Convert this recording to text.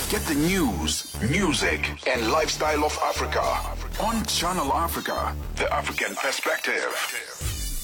Get the news, music, and lifestyle of Africa on Channel Africa, the African perspective.